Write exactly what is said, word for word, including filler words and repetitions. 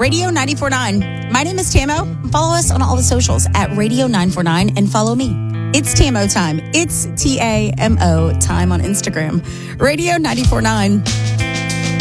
Radio nine forty-nine. My name is Tamo. Follow us on all the socials at Radio nine forty-nine and follow me. It's Tamo time. It's T A M O time on Instagram. Radio nine forty-nine.